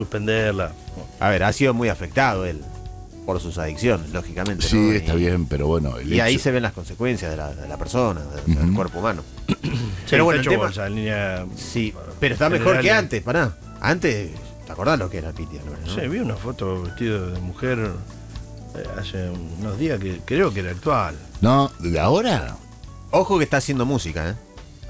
suspenderla. A ver, ha sido muy afectado él por sus adicciones, lógicamente. Sí, ¿no? está bien, pero bueno. Y ahí se ven las consecuencias de la persona, del cuerpo humano. Pero bueno, bueno, el tema- bolsa, en línea. Sí, pero está mejor que antes, pará. Antes, ¿te acordás lo que era Piti Álvarez, no? Sí, vi una foto vestido de mujer hace unos días que creo que era actual. No, ¿de ahora? Ojo que está haciendo música, ¿eh?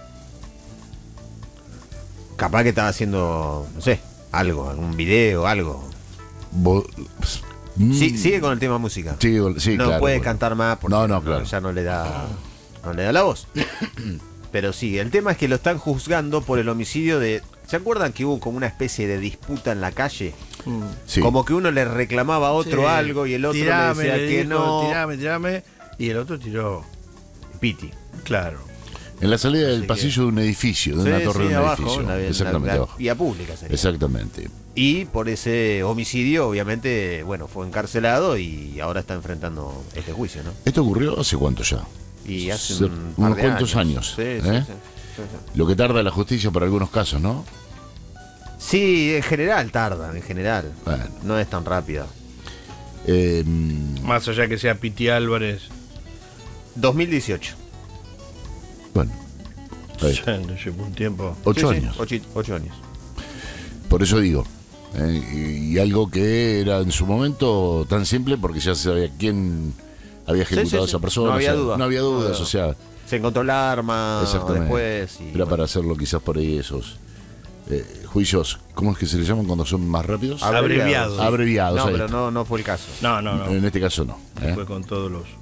Capaz que estaba haciendo, no sé, algo, algún video, algo. Vos- Sí, sigue con el tema música. Sí, sí, no claro, puede bueno. cantar más porque No, claro. ya no le da la voz. Pero sí, el tema es que lo están juzgando por el homicidio de... ¿Se acuerdan que hubo como una especie de disputa en la calle? Sí. Como que uno le reclamaba a otro Sí. algo y el otro Tirame, le decía que dijo, no. Tirame. Y el otro tiró. Piti. Claro. En la salida del Así pasillo de un edificio, de una Sí, torre sí, de un abajo, edificio. Exactamente, la abajo. vía pública sería. Exactamente. Y por ese homicidio, obviamente, bueno, fue encarcelado y ahora está enfrentando este juicio, ¿no? ¿Esto ocurrió hace cuánto ya? Y hace Hace un par unos de cuantos años. Sí, ¿eh? sí, sí. Lo que tarda la justicia para algunos casos, ¿no? Sí, en general tarda, en general. Bueno. No es tan rápida. Eh, Más allá que sea Piti Álvarez. 2018. bueno, ahí. Ya le llevó un tiempo. 8 Sí, sí, años. 8 años. Por eso digo. Y algo que era en su momento tan simple porque ya se sabía quién había ejecutado a esa persona. No había o sea, duda. No había dudas, o sea, Se encontró el arma exactamente. después. Y, Era bueno. para hacerlo quizás por ahí esos juicios, ¿cómo es que se le llaman cuando son más rápidos? Abreviados. Abreviados. No, ahí pero está. no fue el caso. No. En este caso no. ¿eh? Fue con todos los.